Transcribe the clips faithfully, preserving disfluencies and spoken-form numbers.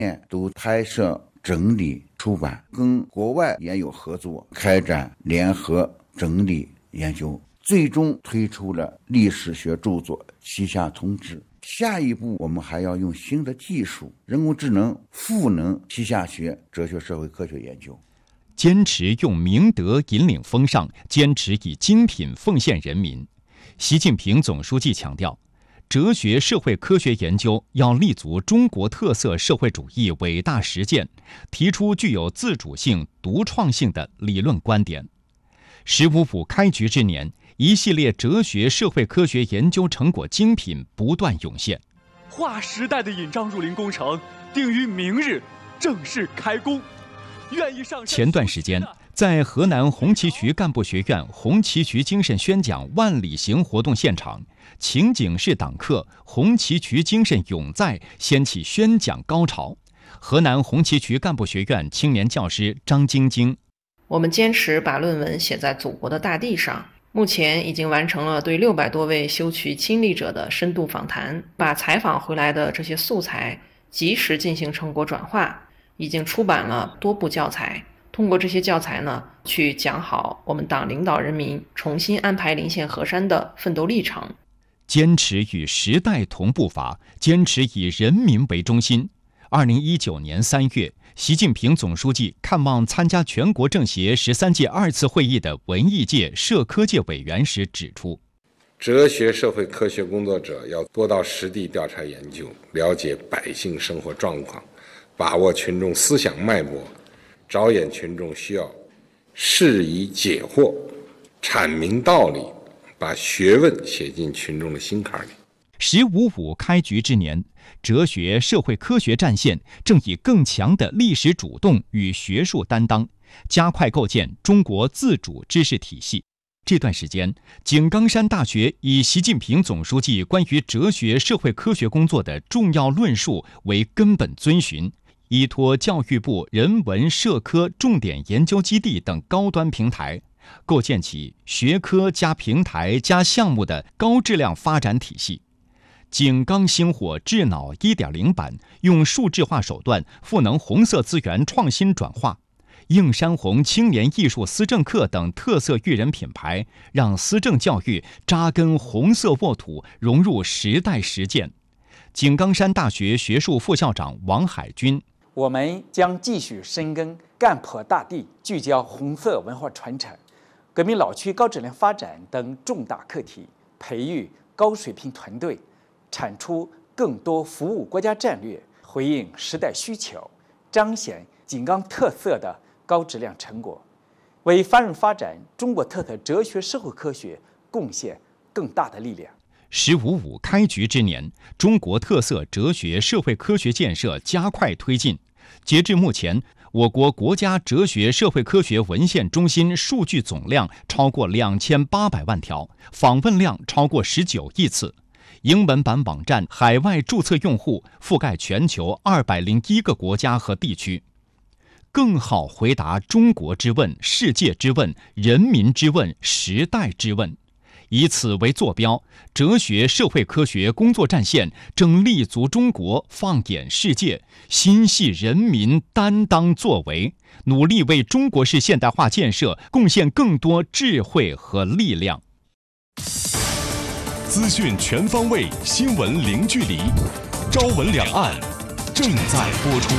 都拍摄、整理、出版，跟国外也有合作，开展联合整理研究，最终推出了历史学著作《西夏通志》。下一步我们还要用新的技术，人工智能赋能西夏学、哲学、社会科学研究。 坚持用明德引领风尚，坚持以精品奉献人民。习近平总书记强调，哲学社会科学研究要立足中国特色社会主义伟大实践，提出具有自主性、独创性的理论观点。十五五开局之年，一系列哲学社会科学研究成果精品不断涌现。 划时代的引章入林工程定于明日正式开工。愿意上前段时间，在河南红旗渠干部学院红旗渠精神宣讲万里行活动现场，情景式党课红旗渠精神永在掀起宣讲高潮。河南红旗渠干部学院青年教师张晶晶： 我们坚持把论文写在祖国的大地上，目前已经完成了对六百多位修渠亲历者的深度访谈，把采访回来的这些素材及时进行成果转化，已经出版了多部教材。通过这些教材呢，去讲好我们党领导人民重新安排临县河山的奋斗历程。 坚持与时代同步伐，坚持以人民为中心。二零一九年三月，习近平总书记看望参加全国政协十三届二次会议的文艺界、社科界委员时指出， 哲学社会科学工作者要多到实地调查研究，了解百姓生活状况，把握群众思想脉搏，着眼群众需要，释疑解惑，阐明道理，把学问写进群众的心坎里。 十五五开局之年，哲学社会科学战线正以更强的历史主动与学术担当，加快构建中国自主知识体系。这段时间，井冈山大学以习近平总书记关于哲学社会科学工作的重要论述为根本遵循，依托教育部人文社科重点研究基地等高端平台，构建起学科加平台加项目的高质量发展体系。井冈星火智脑 一点零 版用数字化手段赋能红色资源创新转化，映山红青年艺术思政课等特色育人品牌，让思政教育扎根红色沃土，融入时代实践。井冈山大学学术副校长王海军： 我们将继续深耕干破大地，聚焦红色文化传承、革命老区高质量发展等重大课题，培育高水平团队，产出更多服务国家战略、回应时代需求、彰显井冈特色的高质量成果，为繁荣发展中国特色哲学社会科学贡献更大的力量。 十五五开局之年，中国特色哲学社会科学建设加快推进。截至目前，我国国家哲学社会科学文献中心数据总量超过两千八百万条，访问量超过十九亿次。英文版网站海外注册用户覆盖全球二百零一个国家和地区，更好回答中国之问、世界之问、人民之问、时代之问。以此为坐标，哲学社会科学工作战线正立足中国，放眼世界，心系人民，担当作为，努力为中国式现代化建设贡献更多智慧和力量。 资讯全方位，新闻零距离，朝闻两岸正在播出。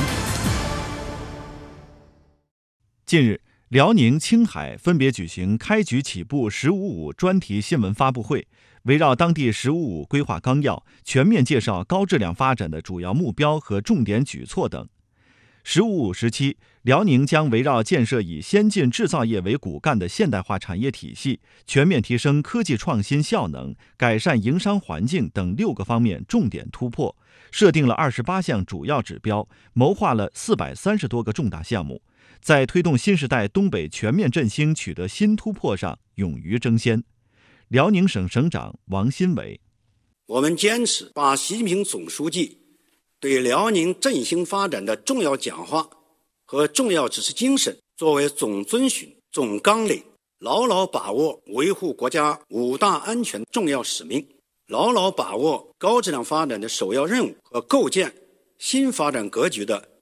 近日，辽宁、青海分别举行开局起步十五五专题新闻发布会，围绕当地十五五规划纲要，全面介绍高质量发展的主要目标和重点举措等。十五五时期，辽宁将围绕建设以先进制造业为骨干的现代化产业体系，全面提升科技创新效能，改善营商环境等六个方面重点突破，设定了二十八项主要指标，谋划了四百三十多个重大项目，在推动新时代东北全面振兴取得新突破上勇于争先。辽宁省省长王新伟： 我们坚持把习近平总书记对辽宁振兴发展的重要讲话和重要指示精神作为总遵循、总纲领，牢牢把握维护国家五大安全重要使命，牢牢把握高质量发展的首要任务和构建新发展格局的